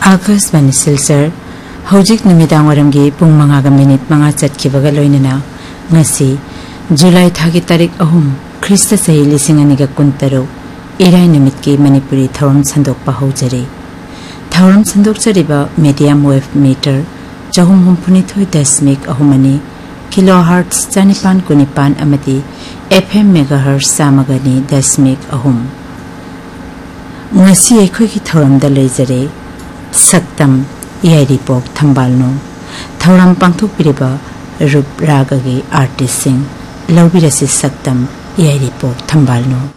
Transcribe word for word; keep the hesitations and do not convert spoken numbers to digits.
आकाशवाणी सिलचर हौजिक नुमिदांग वारमगी पुंग मंगागा minute मंगा चटखिबगा लोइनना ngasi जुलाई थागी तारीख अहुम ख्रिस्त सही लिसिंग अनिगा कुंतरो इराय निमित की मणिपुरी थौरम संदोक पहुजरे थौरम संदोक चरिबा मीडियम वेव मीटर चहुम हुमफुनी थोई दशमिक अहुमनी किलोहर्ट्ज चानिपान कुनिपान अमदी एफएम मेगाहर्ट्ज सामगनी दशमिक अहुम ngasi एखोई की थौरम द लेजरे सक्तम यारिपोक थंबालनो थौरम पांथोक पिरिबा रूप रागगी आर्टिस्ट सिंह लौबिरसी सक्तम यारिपोक थंबालनो।